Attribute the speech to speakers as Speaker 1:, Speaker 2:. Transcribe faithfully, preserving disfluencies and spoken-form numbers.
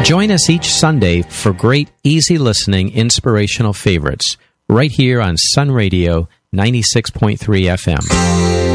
Speaker 1: Join us each Sunday for great, easy listening, inspirational favorites right here on Sun Radio ninety-six point three F M.